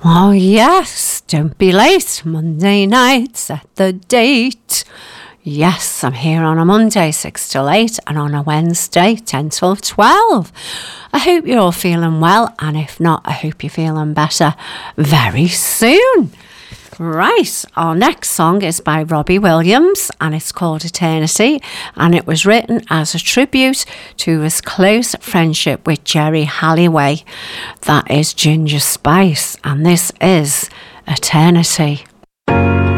Oh yes, don't be late. Monday night, set the date. Yes, I'm here on a Monday 6 till 8 and on a Wednesday 10 till 12. I hope you're all feeling well, and if not, I hope you're feeling better very soon. Right, our next song is by Robbie Williams and it's called Eternity, and it was written as a tribute to his close friendship with Jerry Halliway. That is Ginger Spice, and this is Eternity.